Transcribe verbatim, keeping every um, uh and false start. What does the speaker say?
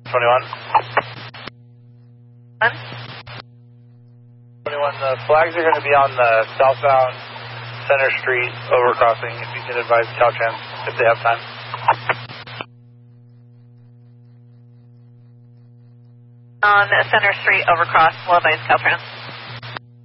twenty-one. twenty-one, the flags are going to be on the southbound Center Street overcrossing, if you can advise Caltrans if they have time. On Center Street overcross, will advise Caltrans.